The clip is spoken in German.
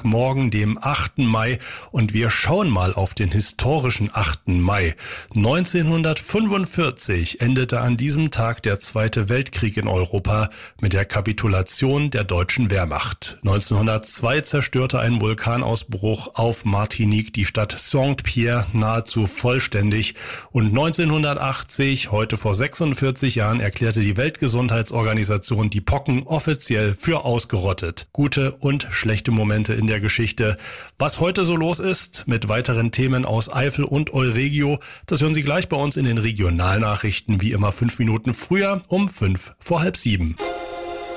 Montagmorgen, dem 8. Mai, und wir schauen mal auf den historischen 8. Mai. 1945 endete an diesem Tag der Zweite Weltkrieg in Europa mit der Kapitulation der deutschen Wehrmacht. 1902 zerstörte ein Vulkanausbruch auf Martinique die Stadt Saint-Pierre nahezu vollständig und 1980, heute vor 46 Jahren, erklärte die Weltgesundheitsorganisation die Pocken offiziell für ausgerottet. Gute und schlechte Momente in der Geschichte. Was heute so los ist mit weiteren Themen aus Eifel und Euregio, das hören Sie gleich bei uns in den Regionalnachrichten, wie immer 5 Minuten früher um 5 vor halb 7.